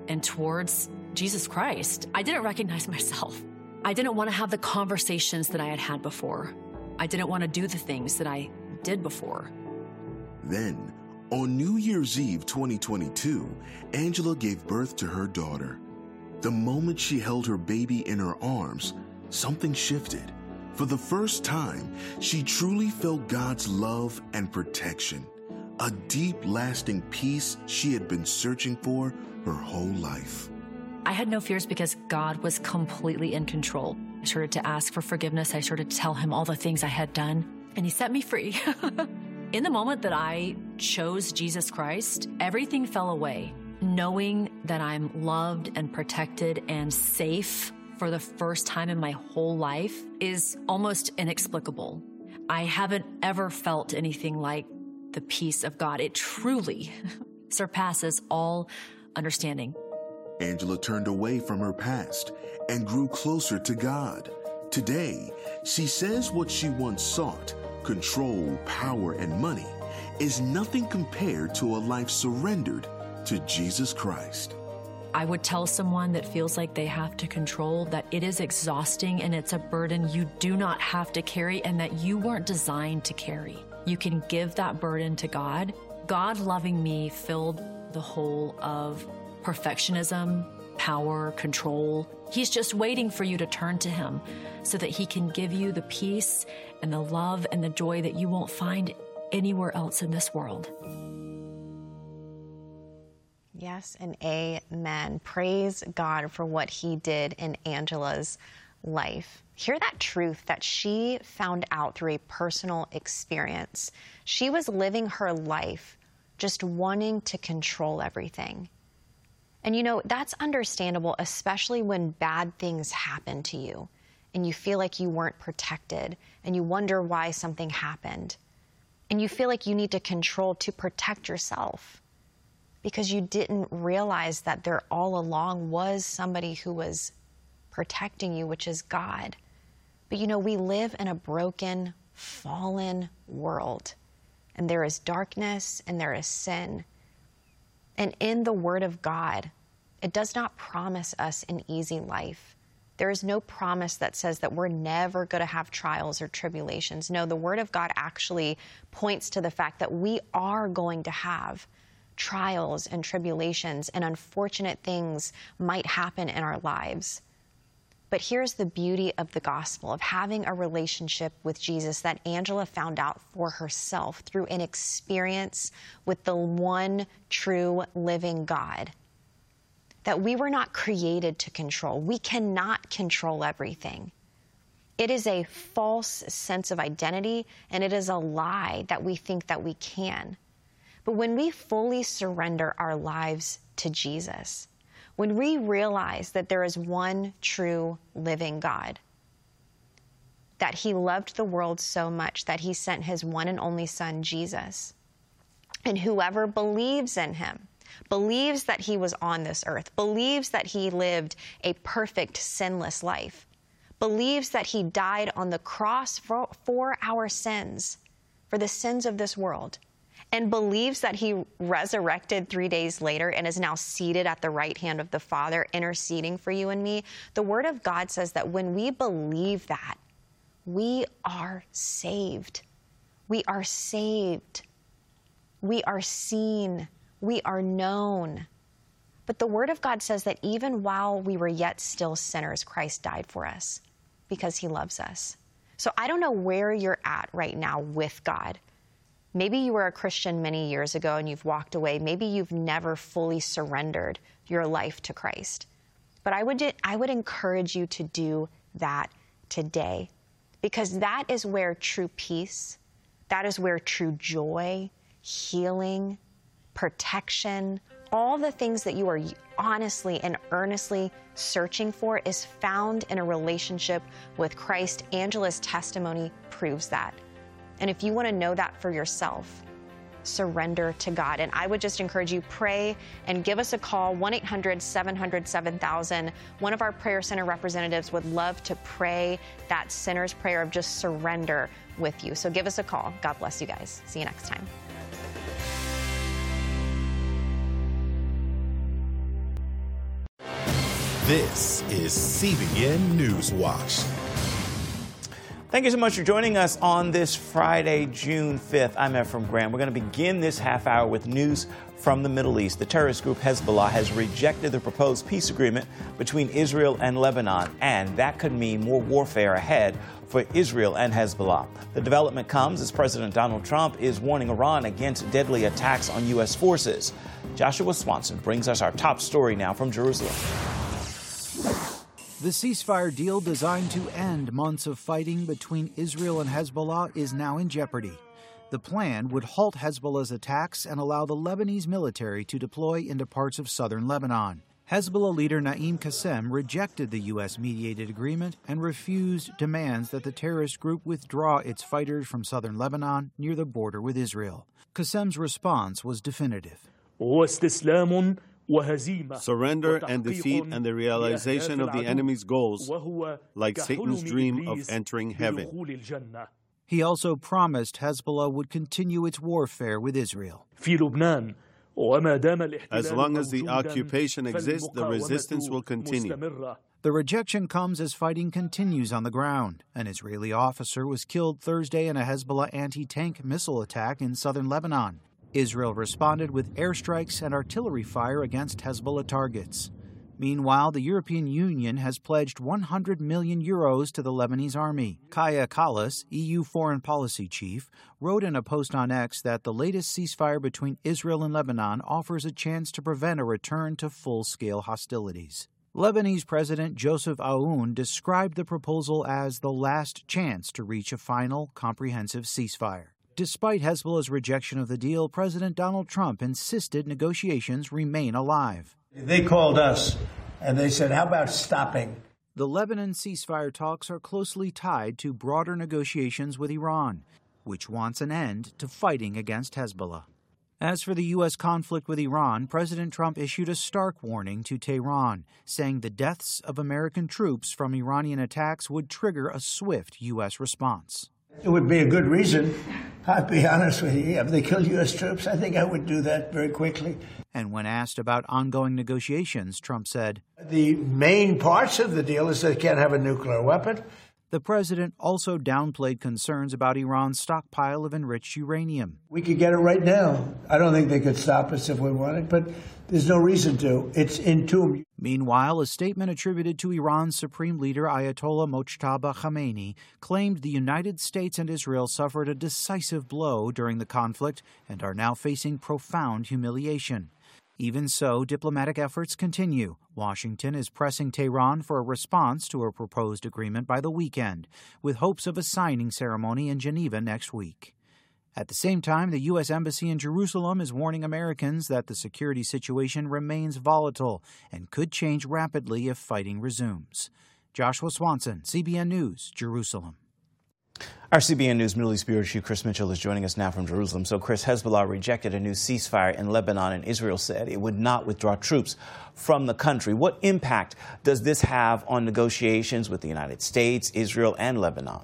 and towards Jesus Christ. I didn't recognize myself. I didn't want to have the conversations that I had had before. I didn't want to do the things that I did before. Then, on New Year's Eve 2022, Angela gave birth to her daughter. The moment she held her baby in her arms, something shifted. For the first time, she truly felt God's love and protection, a deep, lasting peace she had been searching for her whole life. I had no fears because God was completely in control. I started to ask for forgiveness. I started to tell him all the things I had done, and he set me free. In the moment that I chose Jesus Christ, everything fell away. Knowing that I'm loved and protected and safe for the first time in my whole life is almost inexplicable. I haven't ever felt anything like the peace of God. It truly surpasses all understanding. Angela turned away from her past and grew closer to God. Today, she says what she once sought, control, power, and money, is nothing compared to a life surrendered to Jesus Christ. I would tell someone that feels like they have to control that it is exhausting and it's a burden you do not have to carry and that you weren't designed to carry. You can give that burden to God. God loving me filled the hole of perfectionism, power, control. He's just waiting for you to turn to him so that he can give you the peace and the love and the joy that you won't find anywhere else in this world. Yes, and amen. Praise God for what he did in Angela's life. Hear that truth that she found out through a personal experience. She was living her life just wanting to control everything. And you know, that's understandable, especially when bad things happen to you and you feel like you weren't protected and you wonder why something happened. And you feel like you need to control to protect yourself because you didn't realize that there all along was somebody who was protecting you, which is God. But you know, we live in a broken, fallen world, and there is darkness and there is sin. And in the Word of God, it does not promise us an easy life. There is no promise that says that we're never going to have trials or tribulations. No, the Word of God actually points to the fact that we are going to have trials and tribulations, and unfortunate things might happen in our lives. But here's the beauty of the gospel, of having a relationship with Jesus that Angela found out for herself through an experience with the one true living God. That we were not created to control. We cannot control everything. It is a false sense of identity, and it is a lie that we think that we can. But when we fully surrender our lives to Jesus, when we realize that there is one true living God, that he loved the world so much that he sent his one and only Son, Jesus, and whoever believes in him, believes that he was on this earth, believes that he lived a perfect, sinless life, believes that he died on the cross for our sins, for the sins of this world, and believes that he resurrected 3 days later and is now seated at the right hand of the Father, interceding for you and me, the Word of God says that when we believe that, we are saved. We are saved. We are seen. We are known. But the Word of God says that even while we were yet still sinners, Christ died for us because he loves us. So I don't know where you're at right now with God. Maybe you were a Christian many years ago and you've walked away. Maybe you've never fully surrendered your life to Christ. But I would encourage you to do that today, because that is where true peace, that is where true joy, healing, protection, all the things that you are honestly and earnestly searching for is found in a relationship with Christ. Angela's testimony proves that. And if you want to know that for yourself, surrender to God. And I would just encourage you, pray and give us a call, 1-800-700-7000. One of our Prayer Center representatives would love to pray that sinner's prayer of just surrender with you. So give us a call. God bless you guys. See you next time. This is CBN Newswatch. Thank you so much for joining us on this Friday, June 5th. I'm Ephraim Graham. We're going to begin this half hour with news from the Middle East. The terrorist group Hezbollah has rejected the proposed peace agreement between Israel and Lebanon, and that could mean more warfare ahead for Israel and Hezbollah. The development comes as President Donald Trump is warning Iran against deadly attacks on U.S. forces. Joshua Swanson brings us our top story now from Jerusalem. The ceasefire deal designed to end months of fighting between Israel and Hezbollah is now in jeopardy. The plan would halt Hezbollah's attacks and allow the Lebanese military to deploy into parts of southern Lebanon. Hezbollah leader Naim Qassem rejected the U.S.-mediated agreement and refused demands that the terrorist group withdraw its fighters from southern Lebanon near the border with Israel. Qassem's response was definitive. Surrender and defeat and the realization of the enemy's goals, like Satan's dream of entering heaven. He also promised Hezbollah would continue its warfare with Israel. As long as the occupation exists, the resistance will continue. The rejection comes as fighting continues on the ground. An Israeli officer was killed Thursday in a Hezbollah anti-tank missile attack in southern Lebanon. Israel responded with airstrikes and artillery fire against Hezbollah targets. Meanwhile, the European Union has pledged 100 million euros to the Lebanese army. Kaja Kallas, EU foreign policy chief, wrote in a post on X that the latest ceasefire between Israel and Lebanon offers a chance to prevent a return to full-scale hostilities. Lebanese President Joseph Aoun described the proposal as the last chance to reach a final, comprehensive ceasefire. Despite Hezbollah's rejection of the deal, President Donald Trump insisted negotiations remain alive. They called us and they said, how about stopping? The Lebanon ceasefire talks are closely tied to broader negotiations with Iran, which wants an end to fighting against Hezbollah. As for the U.S. conflict with Iran, President Trump issued a stark warning to Tehran, saying the deaths of American troops from Iranian attacks would trigger a swift U.S. response. It would be a good reason. I'll be honest with you. If they killed U.S. troops, I think I would do that very quickly. And when asked about ongoing negotiations, Trump said, the main parts of the deal is they can't have a nuclear weapon. The president also downplayed concerns about Iran's stockpile of enriched uranium. We could get it right now. I don't think they could stop us if we wanted, but there's no reason to. It's entombed. Meanwhile, a statement attributed to Iran's Supreme Leader Ayatollah Mojtaba Khamenei claimed the United States and Israel suffered a decisive blow during the conflict and are now facing profound humiliation. Even so, diplomatic efforts continue. Washington is pressing Tehran for a response to a proposed agreement by the weekend, with hopes of a signing ceremony in Geneva next week. At the same time, the U.S. Embassy in Jerusalem is warning Americans that the security situation remains volatile and could change rapidly if fighting resumes. Joshua Swanson, CBN News, Jerusalem. Our CBN News Middle East Bureau Chief Chris Mitchell is joining us now from Jerusalem. So, Chris, Hezbollah rejected a new ceasefire in Lebanon, and Israel said it would not withdraw troops from the country. What impact does this have on negotiations with the United States, Israel, and Lebanon?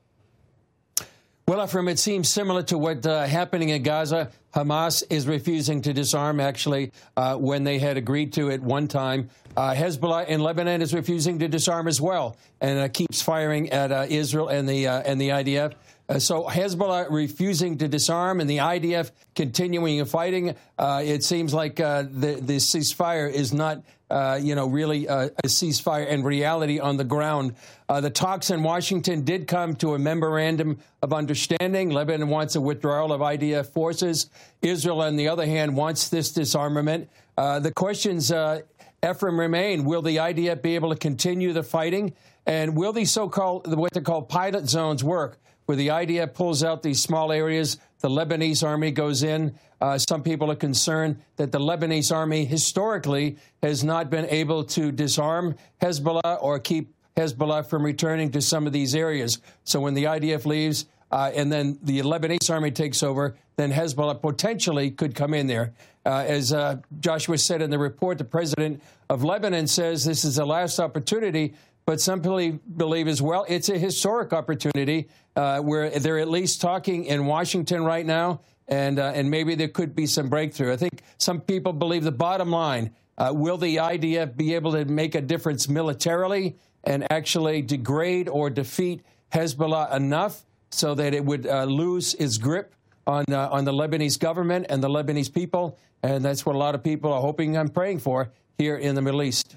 Well, Ephraim, it seems similar to what happening in Gaza. Hamas is refusing to disarm, actually, when they had agreed to at one time. Hezbollah in Lebanon is refusing to disarm as well, and keeps firing at Israel and the IDF. So Hezbollah refusing to disarm and the IDF continuing fighting. It seems like the ceasefire is not, really a ceasefire in reality on the ground. The talks in Washington did come to a memorandum of understanding. Lebanon wants a withdrawal of IDF forces. Israel, on the other hand, wants this disarmament. The questions, Ephraim, remain. Will the IDF be able to continue the fighting? And will these so-called, what they call pilot zones work, where the IDF pulls out these small areas, the Lebanese army goes in? Some people are concerned that the Lebanese army historically has not been able to disarm Hezbollah or keep Hezbollah from returning to some of these areas. So when the IDF leaves and then the Lebanese army takes over, then Hezbollah potentially could come in there. As Joshua said in the report, the president of Lebanon says this is the last opportunity. But some believe as well it's a historic opportunity where they're at least talking in Washington right now, and maybe there could be some breakthrough. I think some people believe the bottom line Will the IDF be able to make a difference militarily and actually degrade or defeat Hezbollah enough so that it would lose its grip on the Lebanese government and the Lebanese people? And that's what a lot of people are hoping and praying for here in the Middle East.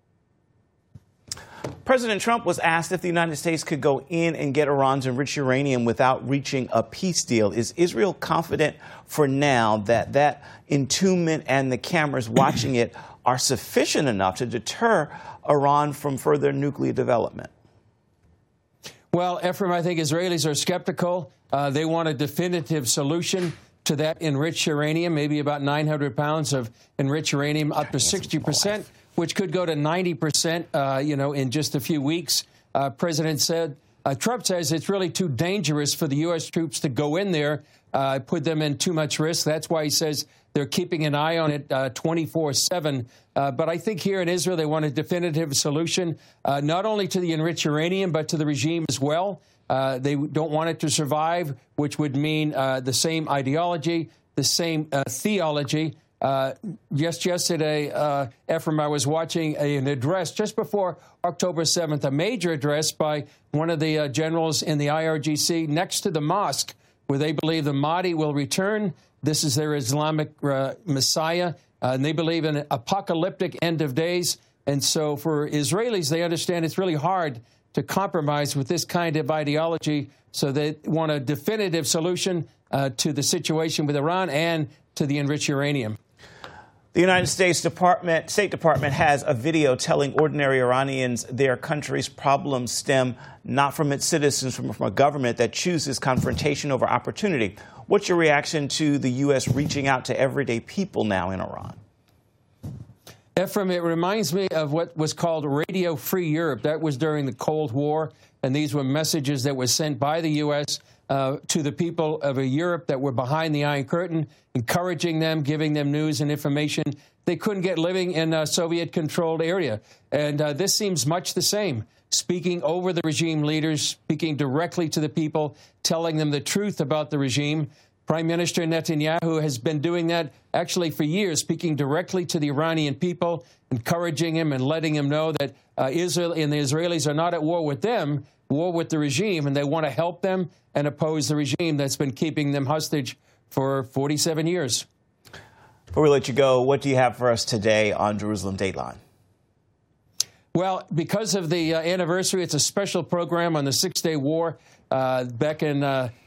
President Trump was asked if the United States could go in and get Iran's enriched uranium without reaching a peace deal. Is Israel confident for now that that entombment and the cameras watching it are sufficient enough to deter Iran from further nuclear development? Well, Ephraim, I think Israelis are skeptical. They want a definitive solution to that enriched uranium, maybe about 900 pounds of enriched uranium, up to 60%. Which could go to 90%, in just a few weeks. Trump says it's really too dangerous for the U.S. troops to go in there, put them in too much risk. That's why he says they're keeping an eye on it 24/7. But I think here in Israel, they want a definitive solution, not only to the enriched uranium, but to the regime as well. They don't want it to survive, which would mean the same ideology, the same theology. Just yesterday, Ephraim, I was watching an address just before October 7th, a major address by one of the generals in the IRGC next to the mosque, where they believe the Mahdi will return. This is their Islamic Messiah, and they believe in an apocalyptic end of days. And so for Israelis, they understand it's really hard to compromise with this kind of ideology. So they want a definitive solution to the situation with Iran and to the enriched uranium. The United States State Department has a video telling ordinary Iranians their country's problems stem not from its citizens, from a government that chooses confrontation over opportunity. What's your reaction to the U.S. reaching out to everyday people now in Iran? Ephraim, it reminds me of what was called Radio Free Europe. That was during the Cold War, and these were messages that were sent by the U.S. To the people of Europe that were behind the Iron Curtain, encouraging them, giving them news and information they couldn't get living in a Soviet-controlled area. And this seems much the same, speaking over the regime leaders, speaking directly to the people, telling them the truth about the regime. Prime Minister Netanyahu has been doing that actually for years, speaking directly to the Iranian people, encouraging him and letting him know that Israel and the Israelis are not at war with them, war with the regime, and they want to help them and oppose the regime that's been keeping them hostage for 47 years. Before we let you go, what do you have for us today on Jerusalem Dateline? Well, because of the anniversary, it's a special program on the Six-Day War. Back in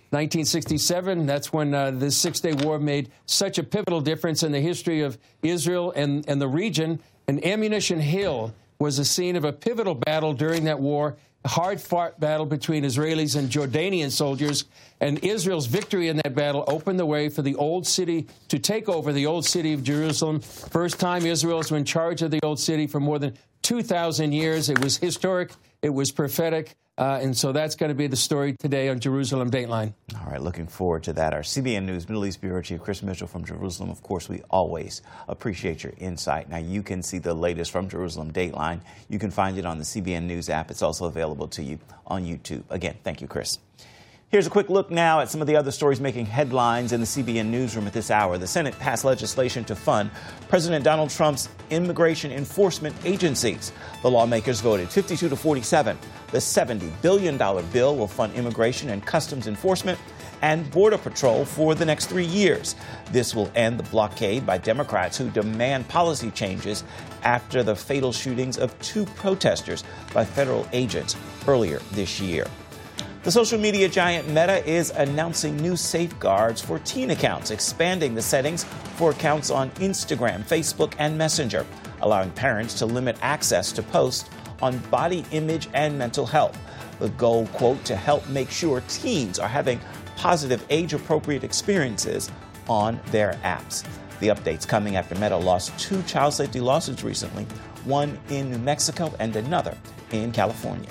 1967, that's when this Six-Day War made such a pivotal difference in the history of Israel and the region. And Ammunition Hill was the scene of a pivotal battle during that war, a hard-fought battle between Israelis and Jordanian soldiers. And Israel's victory in that battle opened the way for the old city to take over the old city of Jerusalem. First time Israel's been in charge of the old city for more than 2,000 years. It was historic. It was prophetic. And so that's going to be the story today on Jerusalem Dateline. All right, looking forward to that. Our CBN News Middle East Bureau Chief Chris Mitchell from Jerusalem. Of course, we always appreciate your insight. Now, you can see the latest from Jerusalem Dateline. You can find it on the CBN News app. It's also available to you on YouTube. Again, thank you, Chris. Here's a quick look now at some of the other stories making headlines in the CBN newsroom at this hour. The Senate passed legislation to fund President Donald Trump's immigration enforcement agencies. The lawmakers voted 52 to 47. The $70 billion bill will fund immigration and customs enforcement and Border Patrol for the next 3 years. This will end the blockade by Democrats who demand policy changes after the fatal shootings of 2 protesters by federal agents earlier this year. The social media giant Meta is announcing new safeguards for teen accounts, expanding the settings for accounts on Instagram, Facebook, and Messenger, allowing parents to limit access to posts on body image and mental health. The goal, quote, to help make sure teens are having positive age-appropriate experiences on their apps. The update's coming after Meta lost 2 child safety lawsuits recently, one in New Mexico and another in California.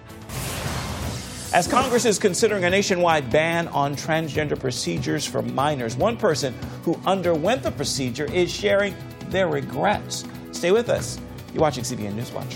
As Congress is considering a nationwide ban on transgender procedures for minors, one person who underwent the procedure is sharing their regrets. Stay with us. You're watching CBN News Watch.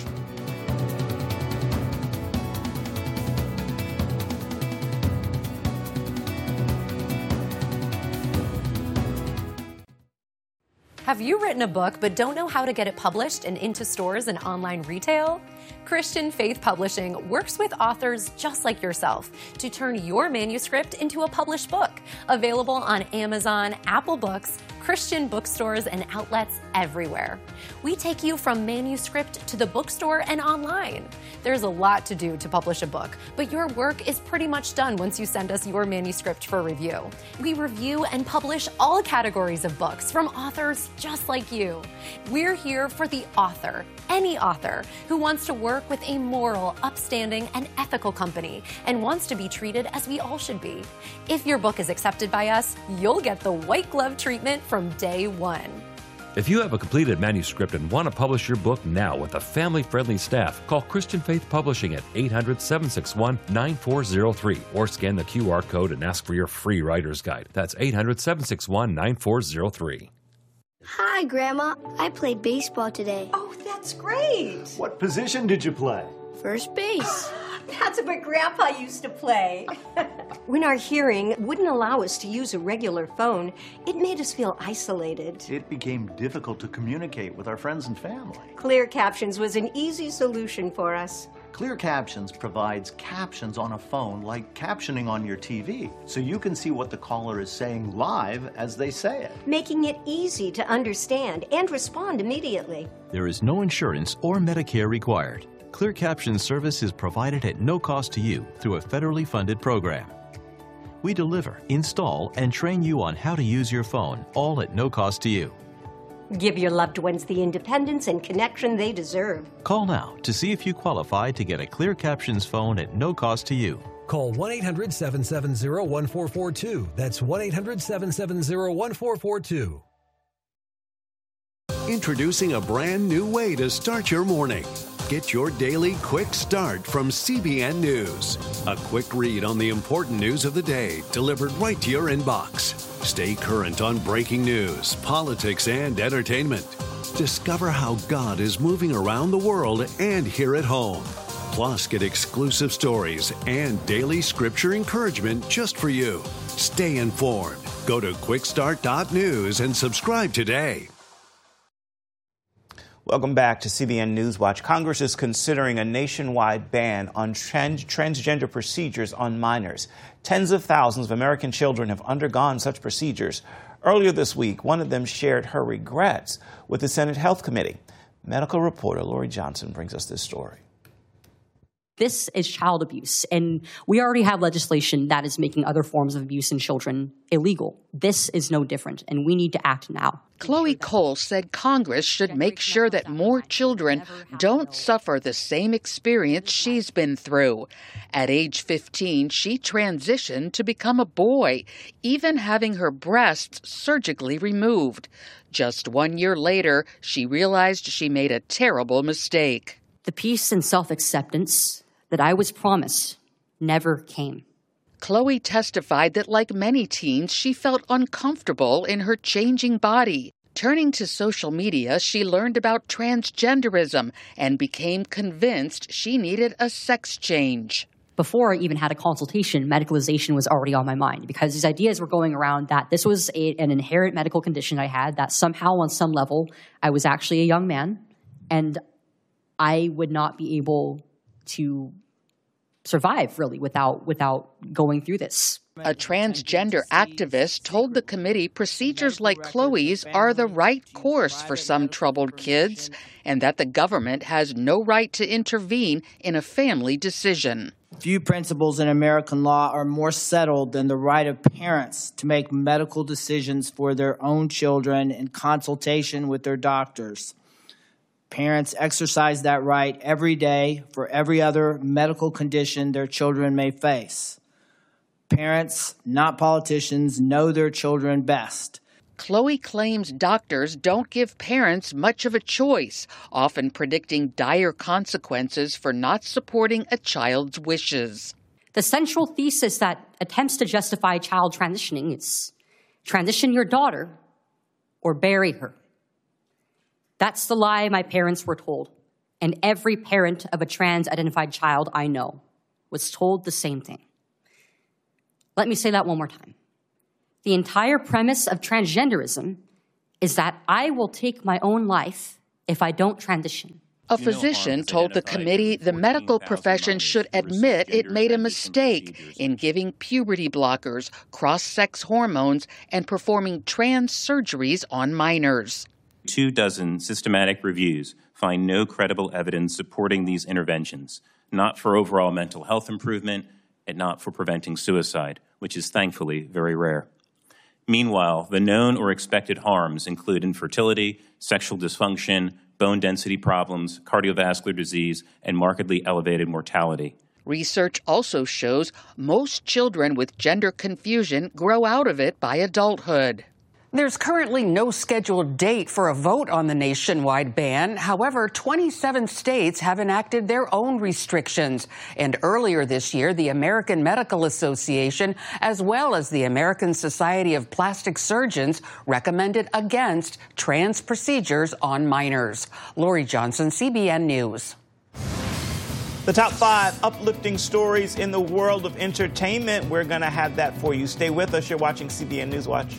Have you written a book but don't know how to get it published and into stores and online retail? Christian Faith Publishing works with authors just like yourself to turn your manuscript into a published book, available on Amazon, Apple Books, Christian bookstores, and outlets everywhere. We take you from manuscript to the bookstore and online. There's a lot to do to publish a book, but your work is pretty much done once you send us your manuscript for review. We review and publish all categories of books from authors just like you. We're here for the author, any author, who wants to work with a moral, upstanding, and ethical company and wants to be treated as we all should be. If your book is accepted by us, you'll get the white glove treatment from day one. If you have a completed manuscript and want to publish your book now with a family-friendly staff, call Christian Faith Publishing at 800-761-9403 or scan the QR code and ask for your free writer's guide. That's 800-761-9403. Hi, Grandma. I played baseball today. Oh, that's great. What position did you play? First base. That's what Grandpa used to play. When our hearing wouldn't allow us to use a regular phone, it made us feel isolated. It became difficult to communicate with our friends and family. Clear Captions was an easy solution for us. Clear Captions provides captions on a phone like captioning on your TV, so you can see what the caller is saying live as they say it, making it easy to understand and respond immediately. There is no insurance or Medicare required. Clear Captions service is provided at no cost to you through a federally funded program. We deliver, install, and train you on how to use your phone, all at no cost to you. Give your loved ones the independence and connection they deserve. Call now to see if you qualify to get a Clear Captions phone at no cost to you. Call 1-800-770-1442. That's 1-800-770-1442. Introducing a brand new way to start your morning. Get your daily quick start from CBN News. A quick read on the important news of the day delivered right to your inbox. Stay current on breaking news, politics, and entertainment. Discover how God is moving around the world and here at home. Plus, get exclusive stories and daily scripture encouragement just for you. Stay informed. Go to quickstart.news and subscribe today. Welcome back to CBN Newswatch. Congress is considering a nationwide ban on transgender procedures on minors. Tens of thousands of American children have undergone such procedures. Earlier this week, one of them shared her regrets with the Senate Health Committee. Medical reporter Lori Johnson brings us this story. This is child abuse, and we already have legislation that is making other forms of abuse in children illegal. This is no different, and we need to act now. Chloe Cole said Congress should make sure that more children don't suffer the same experience she's been through. At age 15, she transitioned to become a boy, even having her breasts surgically removed. Just 1 year later, she realized she made a terrible mistake. The peace and self-acceptance that I was promised never came. Chloe testified that like many teens, she felt uncomfortable in her changing body. Turning to social media, she learned about transgenderism and became convinced she needed a sex change. Before I even had a consultation, medicalization was already on my mind because these ideas were going around that this was an inherent medical condition I had, that somehow on some level I was actually a young man and I would not be able to survive, really, without going through this. A transgender activist told the committee procedures like Chloe's are the right course for some troubled kids and that the government has no right to intervene in a family decision. Few principles in American law are more settled than the right of parents to make medical decisions for their own children in consultation with their doctors. Parents exercise that right every day for every other medical condition their children may face. Parents, not politicians, know their children best. Chloe claims doctors don't give parents much of a choice, often predicting dire consequences for not supporting a child's wishes. The central thesis that attempts to justify child transitioning is transition your daughter or bury her. That's the lie my parents were told, and every parent of a trans-identified child I know was told the same thing. Let me say that one more time. The entire premise of transgenderism is that I will take my own life if I don't transition. A physician told the committee the medical profession should admit it made a mistake in giving puberty blockers, cross-sex hormones, and performing trans surgeries on minors. 24 systematic reviews find no credible evidence supporting these interventions, not for overall mental health improvement and not for preventing suicide, which is thankfully very rare. Meanwhile, the known or expected harms include infertility, sexual dysfunction, bone density problems, cardiovascular disease, and markedly elevated mortality. Research also shows most children with gender confusion grow out of it by adulthood. There's currently no scheduled date for a vote on the nationwide ban. However, 27 states have enacted their own restrictions. And earlier this year, the American Medical Association, as well as the American Society of Plastic Surgeons, recommended against trans procedures on minors. Lori Johnson, CBN News. The top 5 uplifting stories in the world of entertainment. We're going to have that for you. Stay with us. You're watching CBN News Watch.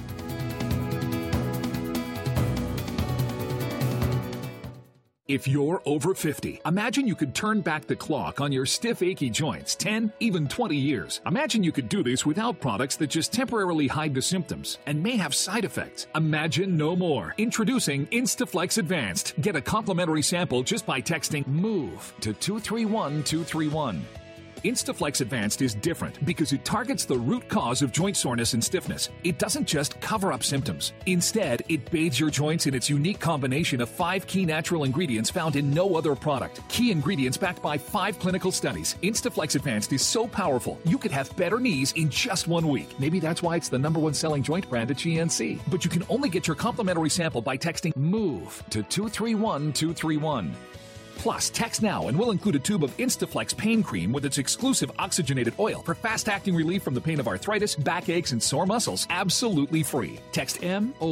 If you're over 50, imagine you could turn back the clock on your stiff, achy joints 10, even 20 years. Imagine you could do this without products that just temporarily hide the symptoms and may have side effects. Imagine no more. Introducing Instaflex Advanced. Get a complimentary sample just by texting MOVE to 231231. Instaflex Advanced is different because it targets the root cause of joint soreness and stiffness. It doesn't just cover up symptoms. Instead, it bathes your joints in its unique combination of 5 key natural ingredients found in no other product. Key ingredients backed by 5 clinical studies. Instaflex Advanced is so powerful, you could have better knees in just 1 week. Maybe that's why it's the #1 selling joint brand at GNC. But you can only get your complimentary sample by texting MOVE to 231231. Plus, text now and we'll include a tube of Instaflex pain cream with its exclusive oxygenated oil for fast-acting relief from the pain of arthritis, backaches, and sore muscles. Absolutely free. Text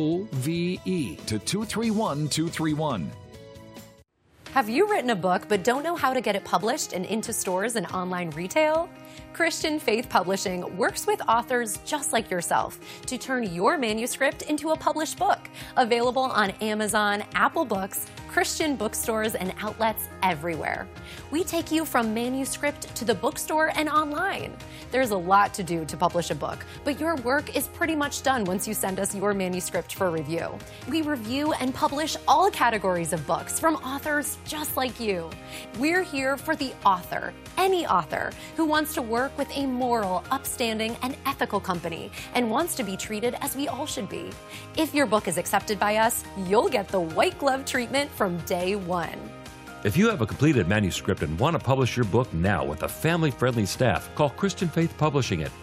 MOVE to 231231. Have you written a book but don't know how to get it published and into stores and online retail? Christian Faith Publishing works with authors just like yourself to turn your manuscript into a published book. Available on Amazon, Apple Books, Christian bookstores, and outlets everywhere. We take you from manuscript to the bookstore and online. There's a lot to do to publish a book, but your work is pretty much done once you send us your manuscript for review. We review and publish all categories of books from authors just like you. We're here for the author, any author who wants to work with a moral, upstanding, and ethical company and wants to be treated as we all should be. If your book is accepted by us, you'll get the white glove treatment from day one. If you have a completed manuscript and want to publish your book now with a family-friendly staff, call Christian Faith Publishing at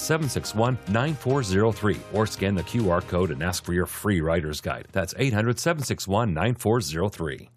800-761-9403 or scan the QR code and ask for your free writer's guide. That's 800-761-9403.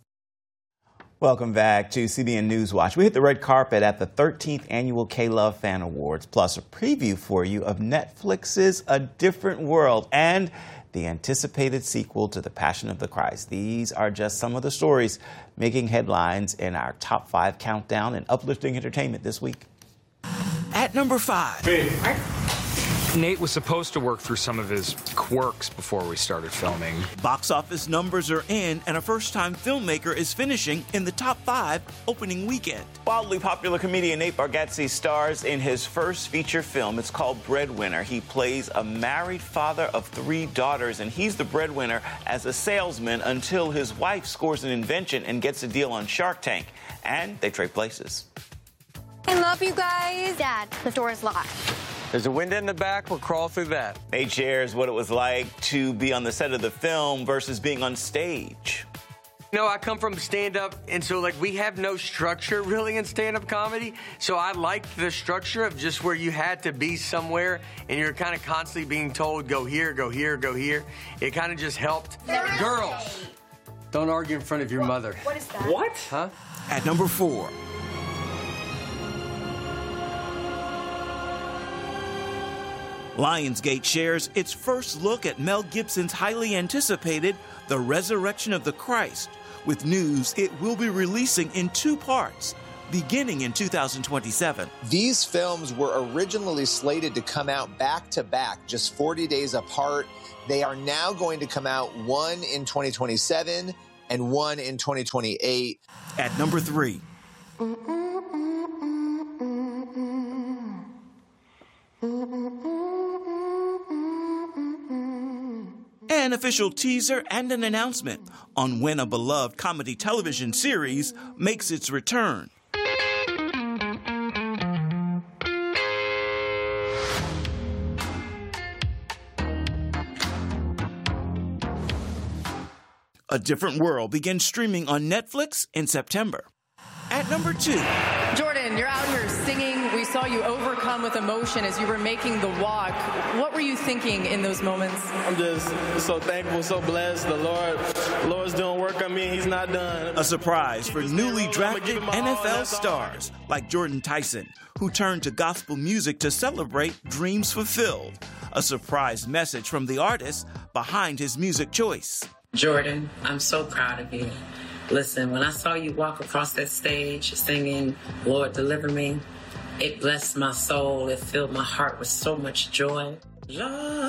Welcome back to CBN News Watch. We hit the red carpet at the 13th Annual K-Love Fan Awards, plus a preview for you of Netflix's A Different World and the anticipated sequel to The Passion of the Christ. These are just some of the stories making headlines in our top 5 countdown and uplifting entertainment this week. At number 5. Nate was supposed to work through some of his quirks before we started filming. Box office numbers are in, and a first-time filmmaker is finishing in the top 5 opening weekend. Wildly popular comedian Nate Bargatze stars in his first feature film. It's called Breadwinner. He plays a married father of 3 daughters, and he's the breadwinner as a salesman until his wife scores an invention and gets a deal on Shark Tank. And they trade places. I love you guys. Dad, the door is locked. There's a window in the back. We'll crawl through that. Nate shares what it was like to be on the set of the film versus being on stage. You know, I come from stand-up, and so, we have no structure really in stand-up comedy. So I liked the structure of just where you had to be somewhere, and you're kind of constantly being told, go here, go here, go here. It kind of just helped. Girls, don't argue in front of your mother. What is that? What? Huh? At number 4. Lionsgate shares its first look at Mel Gibson's highly anticipated The Resurrection of the Christ, with news it will be releasing in 2 parts. beginning in 2027. These films were originally slated to come out back-to-back, just 40 days apart. They are now going to come out one in 2027 and one in 2028. At number 3. An official teaser and an announcement on when a beloved comedy television series makes its return. A Different World begins streaming on Netflix in September. At number 2. Jordan, you're out here singing. We saw you overcome with emotion as you were making the walk. What were you thinking in those moments? I'm just so thankful, so blessed. The Lord's doing work on me. He's not done. A surprise for newly drafted NFL stars like Jordan Tyson, who turned to gospel music to celebrate dreams fulfilled. A surprise message from the artist behind his music choice. Jordan, I'm so proud of you. Listen, when I saw you walk across that stage singing, Lord, Deliver Me, it blessed my soul. It filled my heart with so much joy.